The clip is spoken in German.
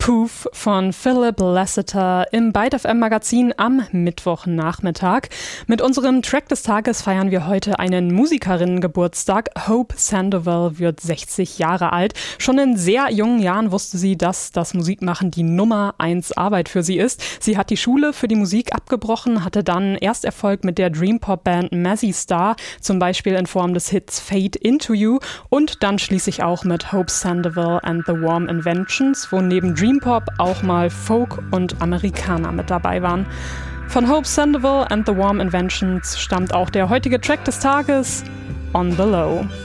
Poof von Philip Lasseter im Byte FM Magazin am Mittwochnachmittag. Mit unserem Track des Tages feiern wir heute einen Musikerinnengeburtstag. Hope Sandoval wird 60 Jahre alt. Schon in sehr jungen Jahren wusste sie, dass das Musikmachen die Nummer 1 Arbeit für sie ist. Sie hat die Schule für die Musik abgebrochen, hatte dann erst Erfolg mit der Dream-Pop-Band Mazzy Star, zum Beispiel in Form des Hits Fade Into You und dann schließlich auch mit Hope Sandoval and the Warm Inventions, wo neben Dream-Pop auch mal Folk und Amerikaner mit dabei waren. Von Hope Sandoval and the Warm Inventions stammt auch der heutige Track des Tages, On the Low.